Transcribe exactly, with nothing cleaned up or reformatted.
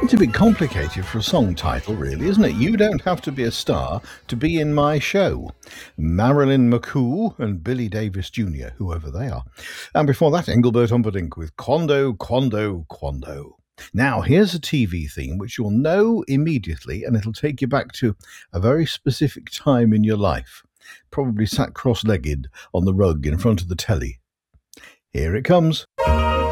It's a bit complicated for a song title, really, isn't it? You don't have to be a star to be in my show. Marilyn McCoo and Billy Davis Junior, whoever they are. And before that, Engelbert Humperdinck with Quando, Quando, Quando. Now, here's a T V theme which you'll know immediately, and it'll take you back to a very specific time in your life. Probably sat cross-legged on the rug in front of the telly. Here it comes.